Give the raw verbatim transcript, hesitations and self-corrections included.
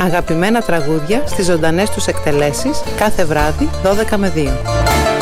Αγαπημένα τραγούδια στις ζωντανές τους εκτελέσεις κάθε βράδυ δώδεκα με δύο.